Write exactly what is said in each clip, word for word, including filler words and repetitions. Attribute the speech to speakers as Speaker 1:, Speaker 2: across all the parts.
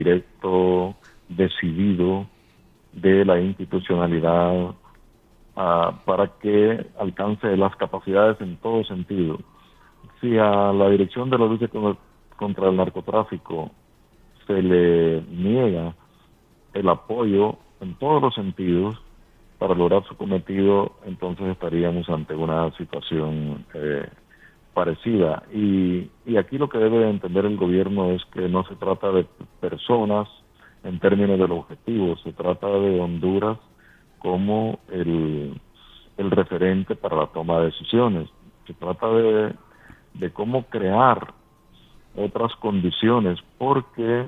Speaker 1: directo, decidido de la institucionalidad uh, para que alcance las capacidades en todo sentido. Si a la Dirección de la Lucha contra el Narcotráfico se le niega el apoyo en todos los sentidos para lograr su cometido, entonces estaríamos ante una situación eh, parecida. Y, y aquí lo que debe entender el gobierno es que no se trata de personas en términos del objetivo, se trata de Honduras como el, el referente para la toma de decisiones. Se trata de, de cómo crear otras condiciones, porque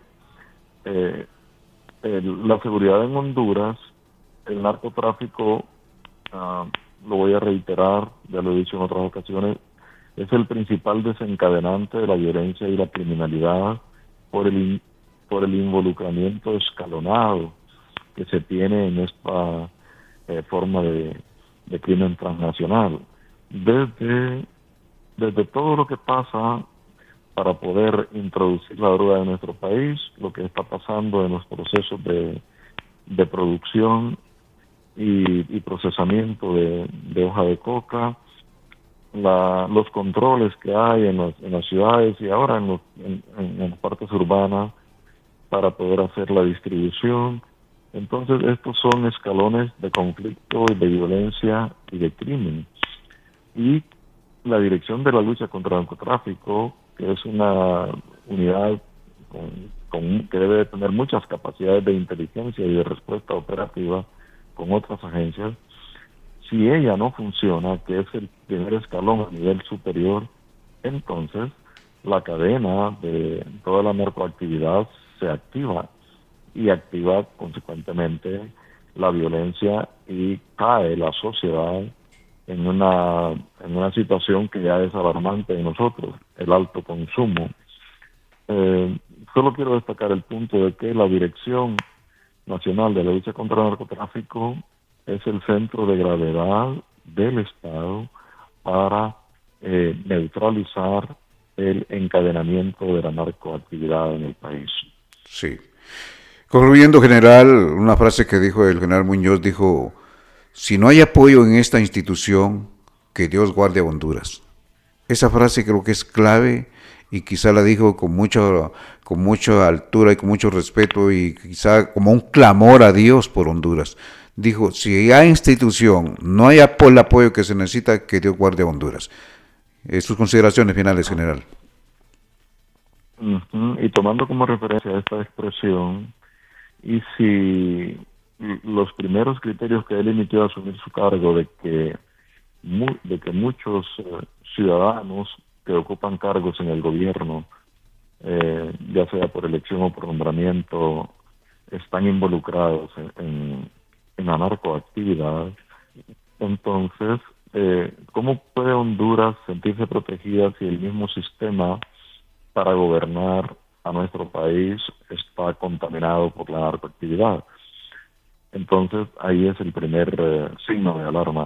Speaker 1: eh, el, la seguridad en Honduras, el narcotráfico, uh, lo voy a reiterar, ya lo he dicho en otras ocasiones, es el principal desencadenante de la violencia y la criminalidad por el, por el involucramiento escalonado que se tiene en esta eh, forma de, de crimen transnacional. Desde, desde todo lo que pasa para poder introducir la droga en nuestro país, lo que está pasando en los procesos de, de producción y, y procesamiento de, de hoja de coca, la, los controles que hay en, los, en las ciudades y ahora en, los, en, en, en las partes urbanas para poder hacer la distribución. Entonces estos son escalones de conflicto y de violencia y de crimen. Y la Dirección de la Lucha contra el Narcotráfico, que es una unidad con, con, que debe tener muchas capacidades de inteligencia y de respuesta operativa con otras agencias, si ella no funciona, que es el primer escalón a nivel superior, entonces la cadena de toda la narcoactividad se activa y activa consecuentemente la violencia y cae la sociedad en una en una situación que ya es alarmante en nosotros, el alto consumo. Eh, solo quiero destacar el punto de que la Dirección Nacional de la Lucha contra el Narcotráfico es el centro de gravedad del Estado para eh, neutralizar el encadenamiento de la narcoactividad en el país.
Speaker 2: Sí. Concluyendo, general, una frase que dijo el general Muñoz, dijo: si no hay apoyo en esta institución, que Dios guarde a Honduras. Esa frase creo que es clave y quizá la dijo con mucha, con mucha altura y con mucho respeto y quizá como un clamor a Dios por Honduras. Dijo, si hay institución, no hay el apoyo que se necesita, que Dios guarde a Honduras. Eh, sus consideraciones finales, general.
Speaker 1: Uh-huh. Y tomando como referencia esta expresión, y si los primeros criterios que él emitió a asumir su cargo de que mu- de que muchos eh, ciudadanos que ocupan cargos en el gobierno, eh, ya sea por elección o por nombramiento, están involucrados en, en, en la narcoactividad, entonces, eh, ¿cómo puede Honduras sentirse protegida si el mismo sistema para gobernar a nuestro país está contaminado por la narcoactividad? Entonces ahí es el primer eh, signo de alarma.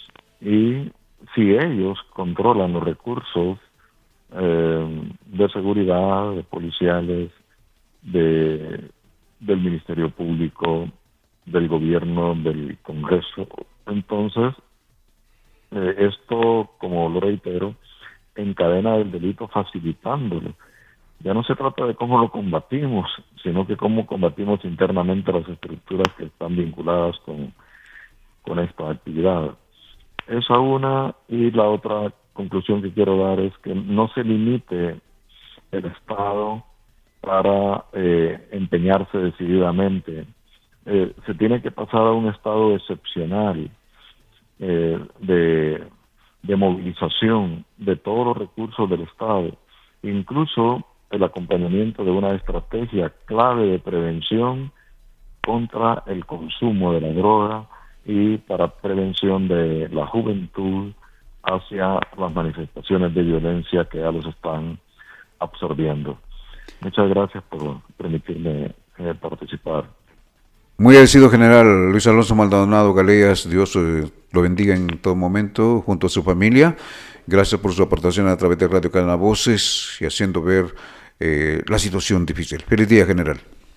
Speaker 1: Y si ellos controlan los recursos eh, de seguridad, de policiales, de del Ministerio Público, del gobierno, del Congreso, entonces eh, esto, como lo reitero, encadena el delito facilitándolo. Ya no se trata de cómo lo combatimos, sino que cómo combatimos internamente las estructuras que están vinculadas con, con esta actividad. Esa una, y la otra conclusión que quiero dar es que no se limite el Estado para eh, empeñarse decididamente. Eh, se tiene que pasar a un estado excepcional eh, de, de movilización de todos los recursos del Estado, incluso el acompañamiento de una estrategia clave de prevención contra el consumo de la droga y para prevención de la juventud hacia las manifestaciones de violencia que ya los están absorbiendo. Muchas gracias por permitirme eh, participar.
Speaker 2: Muy agradecido, general Luis Alonso Maldonado Galeas. Dios eh, lo bendiga en todo momento junto a su familia. Gracias por su aportación a través de Radio Cadena Voces y haciendo ver eh, la situación difícil. Feliz día, general.